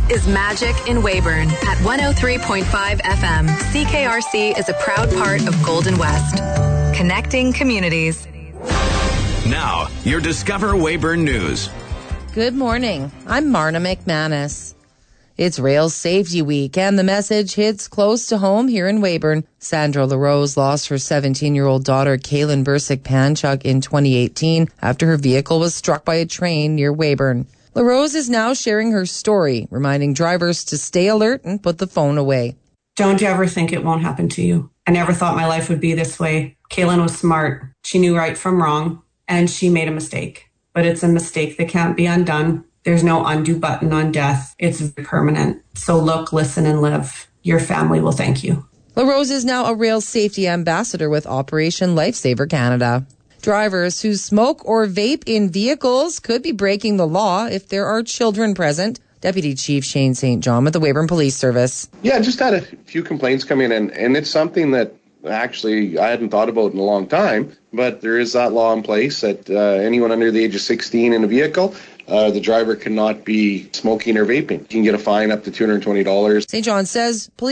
is Magic in Weyburn at 103.5 FM. CKRC is a proud part of Golden West. Connecting communities. Now, your Discover Weyburn News. Good morning. I'm Marna McManus. It's Rail Safety Week, and the message hits close to home here in Weyburn. Sandra LaRose lost her 17-year-old daughter, Kaylin Bursick-Panchuk, in 2018 after her vehicle was struck by a train near Weyburn. LaRose is now sharing her story, reminding drivers to stay alert and put the phone away. Don't ever think it won't happen to you. I never thought my life would be this way. Kaylin was smart. She knew right from wrong, and she made a mistake. But it's a mistake that can't be undone. There's no undo button on death. It's permanent. So look, listen, and live. Your family will thank you. LaRose is now a rail safety ambassador with Operation Lifesaver Canada. Drivers who smoke or vape in vehicles could be breaking the law if there are children present. Deputy Chief Shane St. John with the Weyburn Police Service. Yeah, just had a few complaints come in, and it's something that actually I hadn't thought about in a long time, but there is that law in place that anyone under the age of 16 in a vehicle, the driver cannot be smoking or vaping. You can get a fine up to $220. St. John says police